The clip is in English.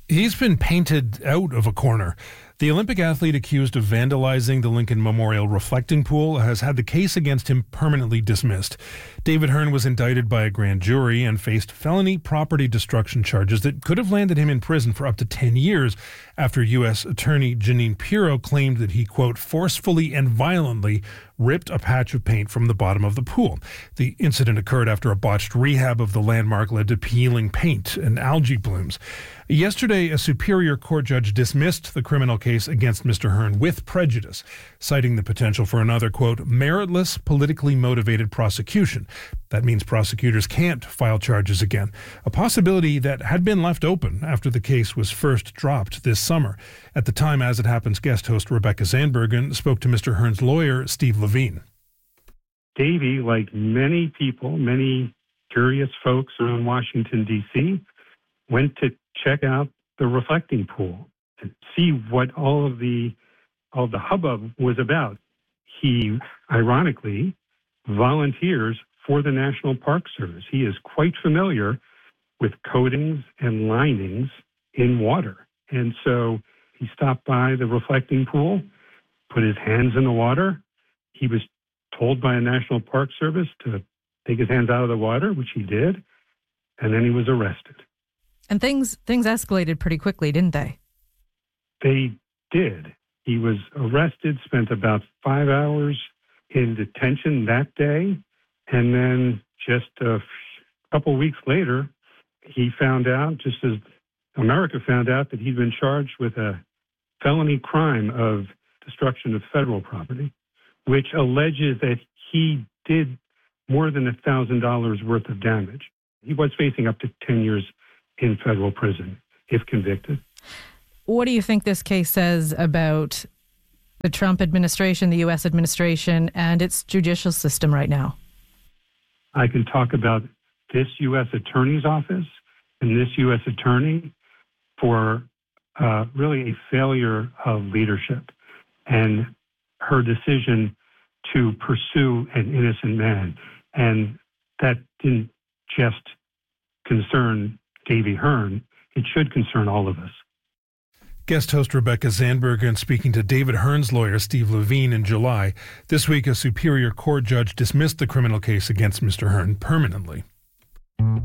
He's been painted out of a corner. The Olympic athlete accused of vandalizing the Lincoln Memorial reflecting pool has had the case against him permanently dismissed. David Hearn was indicted by a grand jury and faced felony property destruction charges that could have landed him in prison for up to 10 years after U.S. Attorney Jeanine Pirro claimed that he, quote, forcefully and violently ripped a patch of paint from the bottom of the pool. The incident occurred after a botched rehab of the landmark led to peeling paint and algae blooms. Yesterday, a Superior Court judge dismissed the criminal case against Mr. Hearn with prejudice, citing the potential for another, quote, meritless, politically motivated prosecution. That means prosecutors can't file charges again, a possibility that had been left open after the case was first dropped this summer. At the time, As It Happens guest host Rebecca Zandbergen spoke to Mr. Hearn's lawyer, Steve Levine. Davey, like many people, many curious folks around Washington, D.C., went to check out the reflecting pool to see what all the hubbub was about. He, ironically, volunteers for the National Park Service. He is quite familiar with coatings and linings in water. And so he stopped by the reflecting pool, put his hands in the water. He was told by a National Park Service to take his hands out of the water, which he did, and then he was arrested. And things escalated pretty quickly, didn't they? They did. He was arrested, spent about 5 hours in detention that day, and then just a couple weeks later, he found out, just as America found out, that he'd been charged with a felony crime of destruction of federal property, which alleges that he did more than $1,000 worth of damage. He was facing up to 10 years in federal prison if convicted. What do you think this case says about the Trump administration, the U.S. administration, and its judicial system right now? I can talk about this U.S. Attorney's Office and this U.S. Attorney for really a failure of leadership and her decision to pursue an innocent man. And that didn't just concern Davey Hearn. It should concern all of us. Guest host Rebecca Zandbergen speaking to David Hearn's lawyer, Steve Levine, in July. This week, a Superior Court judge dismissed the criminal case against Mr. Hearn permanently.